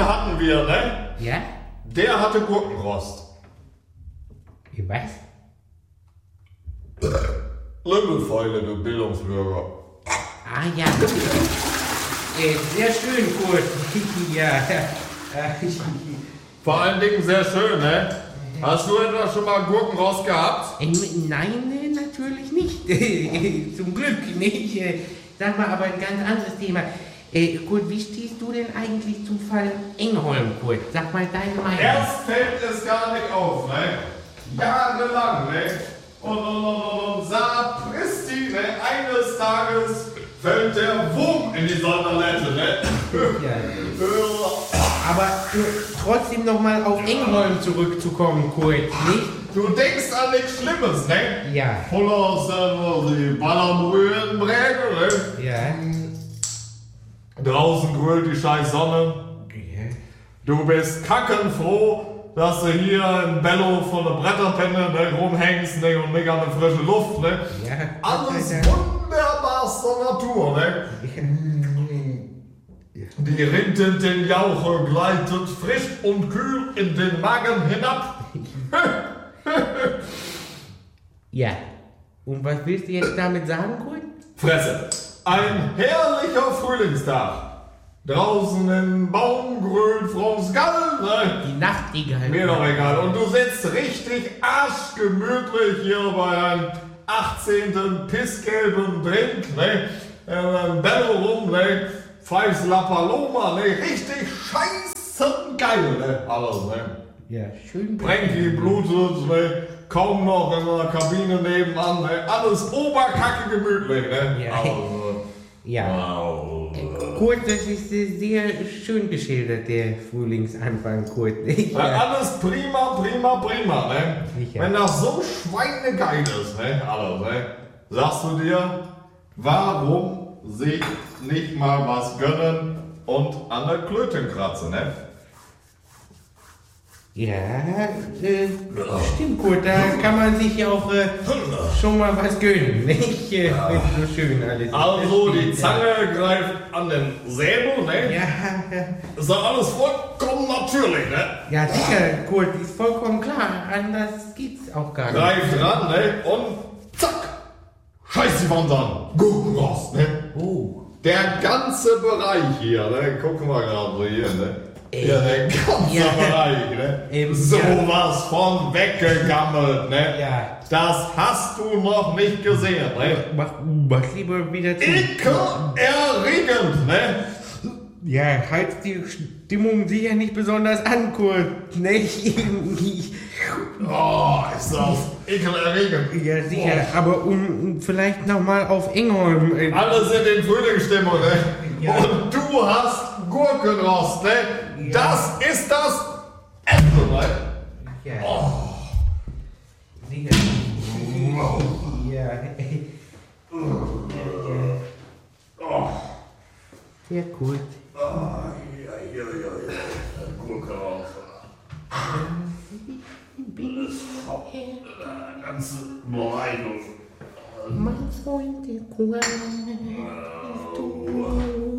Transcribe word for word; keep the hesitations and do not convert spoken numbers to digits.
hatten wir, ne? Ja? Der hatte Gurkenrost. Was? Limmelfeile, du Bildungsbürger. Ah ja. Äh, sehr schön, Kurt. Ja. Äh, Vor allen Dingen sehr schön, ne? Hast du etwa schon mal Gurkenrost gehabt? äh, nein, äh, natürlich nicht. Zum Glück nicht. Äh, Sag mal, aber ein ganz anderes Thema. Äh, Kurt, wie stehst du denn eigentlich zum Fall Engholm, Kurt? Sag mal deine Meinung. Erst fällt es gar nicht auf, ne? Jahrelang, ne? Und, und, und, und sapristi, ne? Eines Tages fällt der Wurm in die Sonderlette, ne? Ja. Aber äh, trotzdem nochmal auf Engholm zurückzukommen, Kurt, nicht? Du denkst an nichts Schlimmes, ne? Ja. Voll aus die Ballerbrühe in Brägel, ne? Ja. Draußen grüllt die scheiß Sonne. Du bist kackenfroh, dass du hier in Bello von der Bretterpenne ne, rumhängst ne, und nicht an der frische Luft. Ne? Ja. Alles Ja. wunderbarster Natur. Ne? Die Rinde den Jauche gleitet frisch und kühl in den Magen hinab. Ja. Und was willst du jetzt damit sagen, Kurt? Fresse. Ein herrlicher Frühlingstag. Draußen im Baum grölt Frau Skall. Ne? Die Nachtigall. Mir doch egal. Und du sitzt richtig arschgemütlich hier bei einem achtzehnten pissgelben Drink, ne? Äh, Bello rum, ne? Pfeifst La Paloma, ne? Richtig scheißen geil, ne? Alles, ne? Ja, schön. Brenki blutet, ne? Kaum noch in der Kabine nebenan, ne? Alles oberkacke gemütlich, ne? Ja. Alles, Ja. wow. Kurt, das ist äh, sehr schön geschildert, der Frühlingsanfang, Kurt. Ja, alles prima, prima, prima, ne? Sicher. Wenn das so schweinegeil ist, ne? Alles, ne? Sagst du dir, warum sich nicht mal was gönnen und an der Klöten kratzen, ne? Ja, äh, stimmt, Kurt, da kann man sich ja auch äh, schon mal was gönnen, nicht? Äh, wenn so schön alles. Also die ist. Zange greift an den Säbel, ne? Ja, Ist doch alles vollkommen natürlich, ne? ja, sicher, Kurt, ist vollkommen klar. Anders geht's auch gar nicht. Greift ran, ne? Und zack! Scheiß die Wand an! Gurkenrost, ne? Oh. Der ganze Bereich hier, ne? Gucken wir gerade so hier, ne? Ja, der ganze Ja. Bereich, ne? Eben, Sowas von weggegammelt, ne? Ja. Das hast du noch nicht gesehen, ne? Mach, mach lieber wieder zu. Ekelerregend, ne? Ja, heizt die Stimmung sicher nicht besonders an, Kurt, nicht? Oh, ist das ekelerregend. Ja, sicher, aber um vielleicht nochmal auf Engholm. Äh, Alle sind in Frühlingsstimmung, ne? Ja. Und du hast Gurkenrost, ne? Ja. Das ist das Ende, ne? ja. Oh. Sicher. Wow. Ja. Oh. Sehr gut. Ah, ja, ja, ja, ja. Gurkenrost. Ganze Beleidigung. Mein Freund, der Kuh, ist tot.